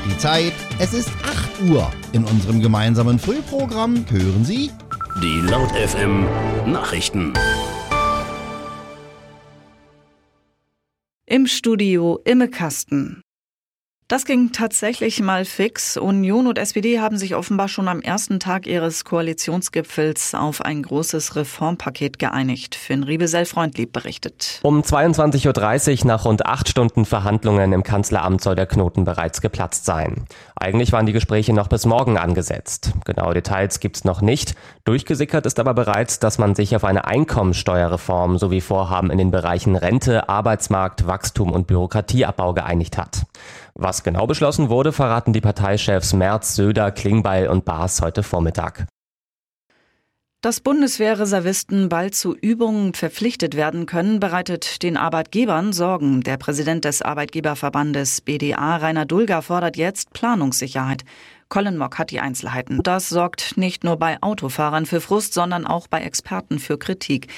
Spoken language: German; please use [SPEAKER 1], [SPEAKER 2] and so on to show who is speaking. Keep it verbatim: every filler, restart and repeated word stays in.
[SPEAKER 1] Die Zeit, es ist acht Uhr. In unserem gemeinsamen Frühprogramm hören Sie
[SPEAKER 2] die Laut F M Nachrichten.
[SPEAKER 3] Im Studio Imme Kasten. Das ging tatsächlich mal fix. Union und S P D haben sich offenbar schon am ersten Tag ihres Koalitionsgipfels auf ein großes Reformpaket geeinigt. Finn Riebesell-Freundlieb berichtet.
[SPEAKER 4] Um zweiundzwanzig Uhr dreißig nach rund acht Stunden Verhandlungen im Kanzleramt soll der Knoten bereits geplatzt sein. Eigentlich waren die Gespräche noch bis morgen angesetzt. Genaue Details gibt's noch nicht. Durchgesickert ist aber bereits, dass man sich auf eine Einkommensteuerreform sowie Vorhaben in den Bereichen Rente, Arbeitsmarkt, Wachstum und Bürokratieabbau geeinigt hat. Was genau beschlossen wurde, verraten die Parteichefs Merz, Söder, Klingbeil und Baas heute Vormittag.
[SPEAKER 3] Dass Bundeswehrreservisten bald zu Übungen verpflichtet werden können, bereitet den Arbeitgebern Sorgen. Der Präsident des Arbeitgeberverbandes B D A, Rainer Dulger, fordert jetzt Planungssicherheit. Colin Mock hat die Einzelheiten. Das sorgt nicht nur bei Autofahrern für Frust, sondern auch bei Experten für Kritik.